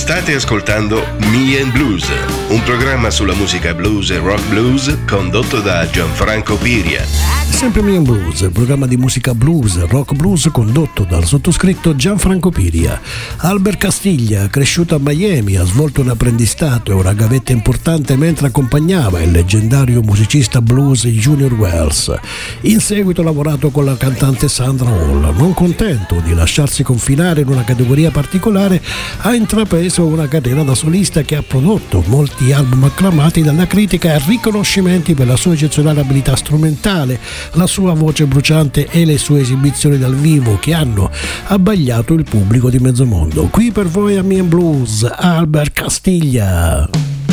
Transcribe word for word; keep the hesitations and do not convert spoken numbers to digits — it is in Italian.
State ascoltando Me and Blues, un programma sulla musica blues e rock blues condotto da Gianfranco Piria. Sempre Me and Blues, il programma di musica blues e rock blues condotto dal sottoscritto Gianfranco Piria. Albert Castiglia, cresciuto a Miami, ha svolto un apprendistato e una gavetta importante mentre accompagnava il leggendario musicista blues Junior Wells. In seguito ha lavorato con la cantante Sandra Hall. Non contento di lasciarsi confinare in una categoria particolare, ha intrapreso una carriera da solista che ha prodotto molti album acclamati dalla critica e riconoscimenti per la sua eccezionale abilità strumentale, la sua voce bruciante e le sue esibizioni dal vivo che hanno abbagliato il pubblico di mezzo mondo. Qui per voi a Me and Blues, Albert Castiglia.